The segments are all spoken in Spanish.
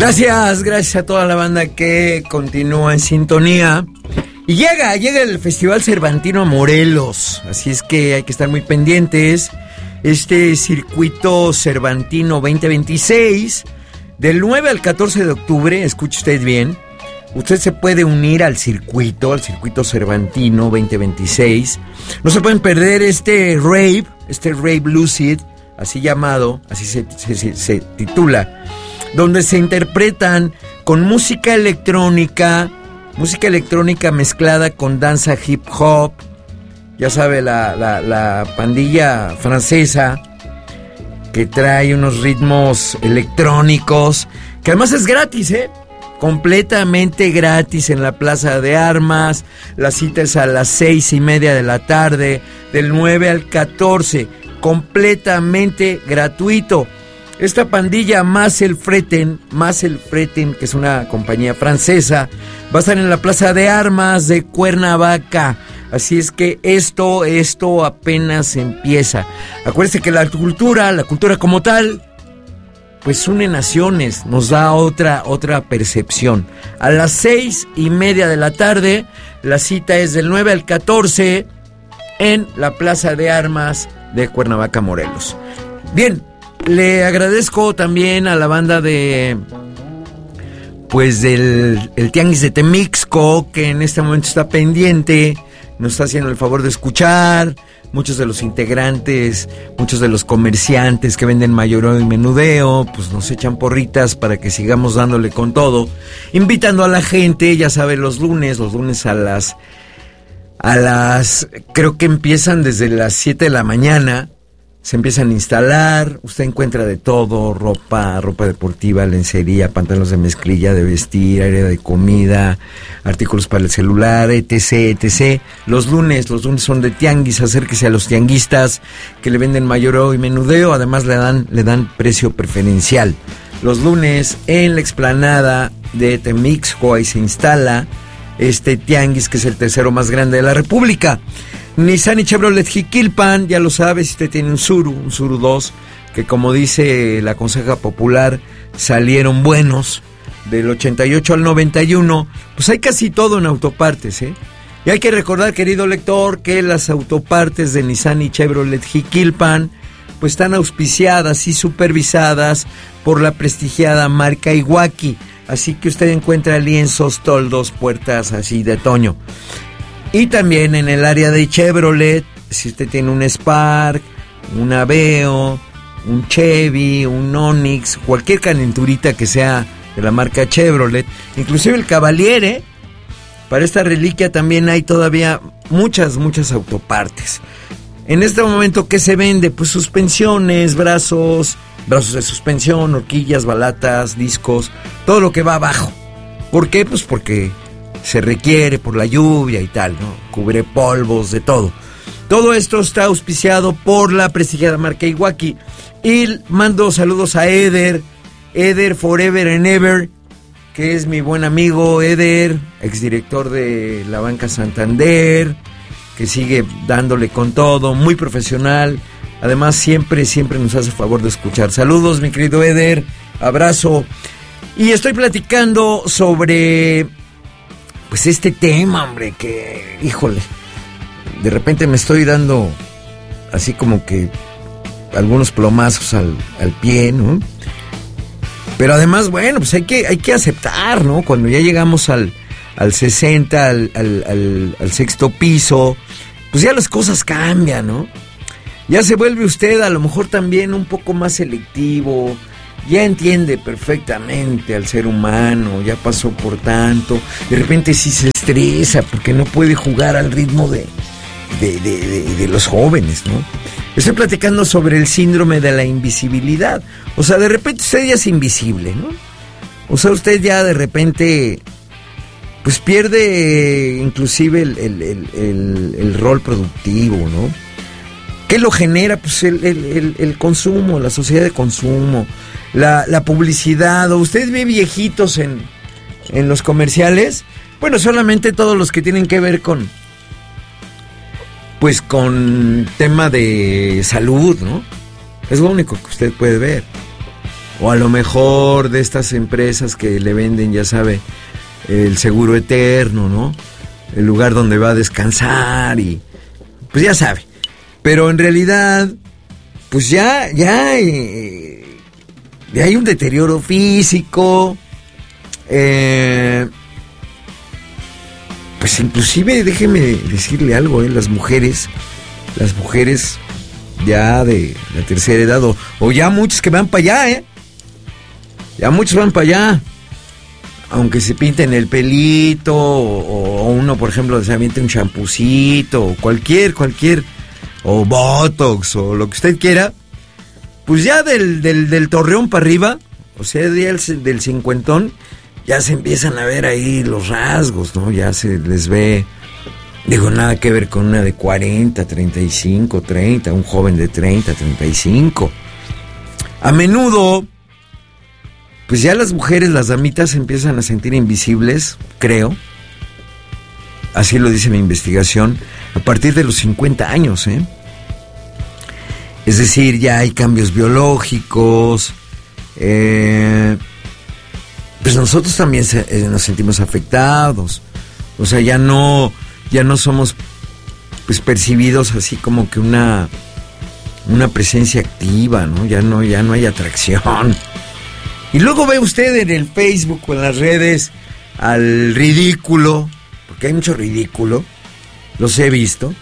Gracias a toda la banda que continúa en sintonía. Y llega el Festival Cervantino a Morelos, así es que hay que estar muy pendientes. Este circuito Cervantino 2026, del 9 al 14 de octubre, escuche usted bien, usted se puede unir al circuito Cervantino 2026. No se pueden perder este rave lucid, así llamado, así se titula, donde se interpretan con música electrónica mezclada con danza hip hop. Ya sabe, la pandilla francesa que trae unos ritmos electrónicos, que además es gratis, completamente gratis en la Plaza de Armas. La cita es a las 6:30 de la tarde, del 9 al 14, completamente gratuito. Esta pandilla más el Freten, que es una compañía francesa, va a estar en la Plaza de Armas de Cuernavaca. Así es que esto apenas empieza. Acuérdense que la cultura como tal, pues une naciones, nos da otra percepción. A las 6:30 de la tarde, la cita es del 9 al 14 en la Plaza de Armas de Cuernavaca, Morelos. Bien, le agradezco también a la banda del Tianguis de Temixco, que en este momento está pendiente, nos está haciendo el favor de escuchar. Muchos de los integrantes, muchos de los comerciantes que venden mayoreo y menudeo, pues nos echan porritas para que sigamos dándole con todo, invitando a la gente, ya sabe, los lunes a las creo que empiezan desde las 7 de la mañana, se empiezan a instalar, usted encuentra de todo, ropa deportiva, lencería, pantalones de mezclilla, de vestir, área de comida, artículos para el celular, etc. Los lunes son de tianguis, acérquese a los tianguistas que le venden mayoreo y menudeo, además le dan precio preferencial. Los lunes en la explanada de Temixco, ahí se instala este tianguis, que es el tercero más grande de la República. Nissan y Chevrolet Jiquilpan, ya lo sabe, si usted tiene un Tsuru 2, que como dice la conseja popular, salieron buenos, del 88 al 91, pues hay casi todo en autopartes, Y hay que recordar, querido lector, que las autopartes de Nissan y Chevrolet Jiquilpan, pues están auspiciadas y supervisadas por la prestigiada marca Iwaki, así que usted encuentra lienzos, toldos, puertas así de Toño. Y también en el área de Chevrolet, si usted tiene un Spark, un Aveo, un Chevy, un Onix, cualquier calenturita que sea de la marca Chevrolet, inclusive el Cavaliere, para esta reliquia también hay todavía muchas autopartes. En este momento, ¿qué se vende? Pues suspensiones, brazos de suspensión, horquillas, balatas, discos, todo lo que va abajo. ¿Por qué? Pues porque se requiere por la lluvia y tal, ¿no? Cubre polvos, de todo. Todo esto está auspiciado por la prestigiada marca Iwaki. Y mando saludos a Eder Forever and Ever, que es mi buen amigo Eder, exdirector de la Banca Santander, que sigue dándole con todo, muy profesional. Además, siempre nos hace favor de escuchar. Saludos, mi querido Eder, abrazo. Y estoy platicando sobre pues este tema, hombre, que, híjole, de repente me estoy dando así como que algunos plomazos al pie, ¿no? Pero además, bueno, pues hay que aceptar, ¿no? Cuando ya llegamos al 60, al sexto piso, pues ya las cosas cambian, ¿no? Ya se vuelve usted a lo mejor también un poco más selectivo, ya entiende perfectamente al ser humano, ya pasó por tanto, de repente sí se estresa porque no puede jugar al ritmo de los jóvenes, ¿no? Estoy platicando sobre el síndrome de la invisibilidad. O sea, de repente usted ya es invisible, ¿no? O sea, usted ya de repente pues pierde inclusive el rol productivo, ¿no? ¿Qué lo genera? Pues el consumo, la sociedad de consumo, la publicidad. ¿O usted ve viejitos en los comerciales? Bueno, solamente todos los que tienen que ver con tema de salud, ¿no? Es lo único que usted puede ver. O a lo mejor de estas empresas que le venden, ya sabe, el seguro eterno, ¿no? El lugar donde va a descansar y... Pues ya sabe. Pero en realidad, pues ya hay un deterioro físico. Pues inclusive, déjeme decirle algo, las mujeres ya de la tercera edad, o ya muchos que van para allá, ya muchos van para allá, aunque se pinten el pelito, o uno, por ejemplo, se aviente un champucito, o cualquier, o botox, o lo que usted quiera, pues ya del Torreón para arriba, o sea, del cincuentón, ya se empiezan a ver ahí los rasgos, ¿no? Ya se les ve, digo, nada que ver con una de 40, 35, 30, un joven de 30, 35. A menudo, pues ya las mujeres, las damitas, se empiezan a sentir invisibles, creo. Así lo dice mi investigación, a partir de los 50 años, ¿eh? Es decir, ya hay cambios biológicos, pues nosotros también nos sentimos afectados. O sea, ya no somos pues percibidos así como que una presencia activa, ¿no? Ya no hay atracción. Y luego ve usted en el Facebook o en las redes al ridículo, porque hay mucho ridículo, los he visto.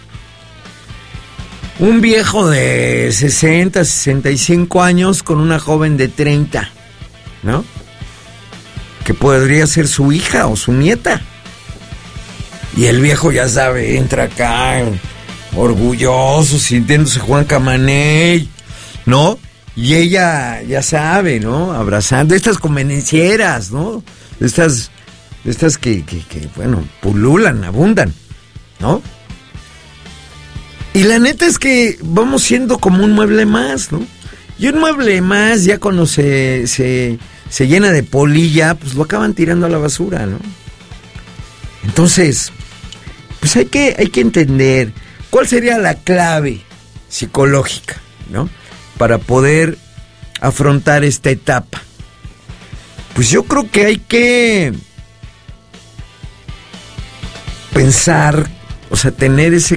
Un viejo de 60, 65 años con una joven de 30, ¿no? Que podría ser su hija o su nieta. Y el viejo, ya sabe, entra acá orgulloso, sintiéndose Juan Camaney, ¿no? Y ella, ya sabe, ¿no? Abrazando, estas convenencieras, ¿no? Estas que bueno, pululan, abundan, ¿no? Y la neta es que vamos siendo como un mueble más, ¿no? Y un mueble más, ya cuando se llena de polilla, pues lo acaban tirando a la basura, ¿no? Entonces, pues hay que entender cuál sería la clave psicológica, ¿no? Para poder afrontar esta etapa. Pues yo creo que hay que pensar, o sea, tener ese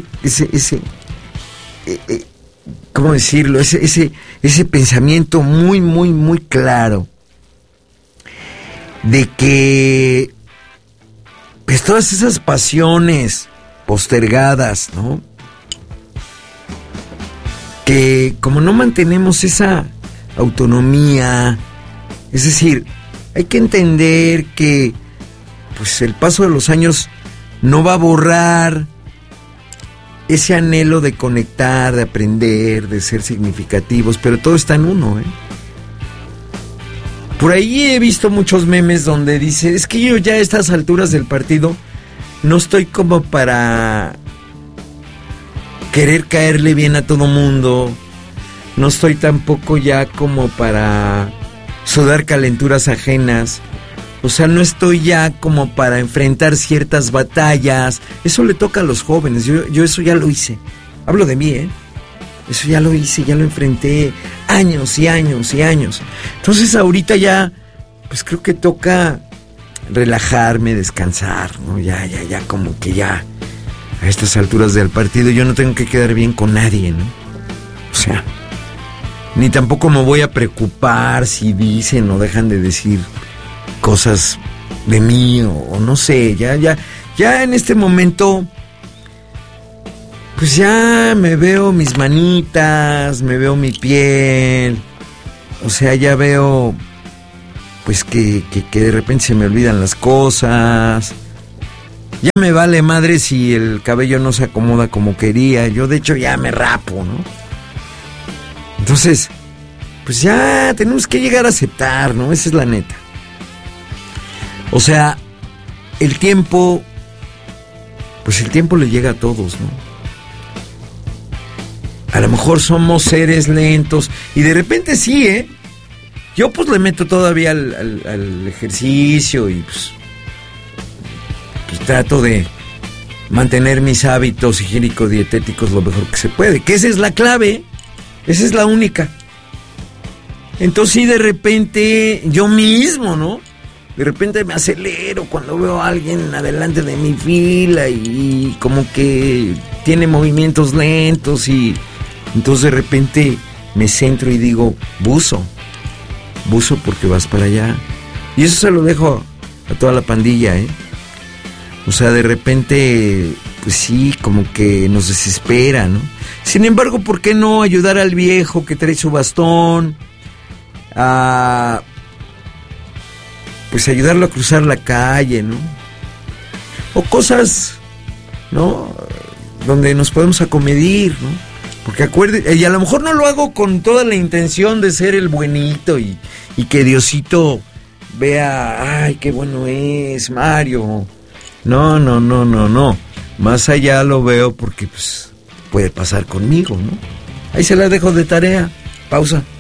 ¿cómo decirlo? Ese pensamiento muy, muy, muy claro de que pues todas esas pasiones postergadas, ¿no? Que como no mantenemos esa autonomía, es decir, hay que entender que pues el paso de los años no va a borrar ese anhelo de conectar, de aprender, de ser significativos, pero todo está en uno, ¿eh? Por ahí he visto muchos memes donde dice, es que yo ya a estas alturas del partido no estoy como para querer caerle bien a todo mundo, no estoy tampoco ya como para sudar calenturas ajenas, o sea, no estoy ya como para enfrentar ciertas batallas. Eso le toca a los jóvenes, yo eso ya lo hice, hablo de mí, ¿eh? Eso ya lo hice, ya lo enfrenté años y años y años. Entonces ahorita ya, pues creo que toca relajarme, descansar, ¿no? Ya como que ya a estas alturas del partido yo no tengo que quedar bien con nadie, ¿no? O sea, ni tampoco me voy a preocupar si dicen o dejan de decir cosas de mí o no sé, ya en este momento pues ya me veo mis manitas, me veo mi piel, o sea, ya veo pues que de repente se me olvidan las cosas, ya me vale madre si el cabello no se acomoda como quería, yo de hecho ya me rapo, ¿no? Entonces, pues ya tenemos que llegar a aceptar, ¿no? Esa es la neta. O sea, el tiempo, pues el tiempo le llega a todos, ¿no? A lo mejor somos seres lentos y de repente sí, ¿eh? Yo pues le meto todavía al ejercicio y pues trato de mantener mis hábitos higiénico-dietéticos lo mejor que se puede. Que esa es la clave, esa es la única. Entonces sí, de repente, yo mismo, ¿no? De repente me acelero cuando veo a alguien adelante de mi fila y como que tiene movimientos lentos y entonces de repente me centro y digo, buzo porque vas para allá. Y eso se lo dejo a toda la pandilla, ¿eh? O sea, de repente, pues sí, como que nos desespera, ¿no? Sin embargo, ¿por qué no ayudar al viejo que trae su bastón? Pues ayudarlo a cruzar la calle, ¿no? O cosas, ¿no? Donde nos podemos acomedir, ¿no? Porque acuérdense, y a lo mejor no lo hago con toda la intención de ser el buenito y que Diosito vea, ay, qué bueno es Mario. No. Más allá lo veo porque pues puede pasar conmigo, ¿no? Ahí se la dejo de tarea. Pausa.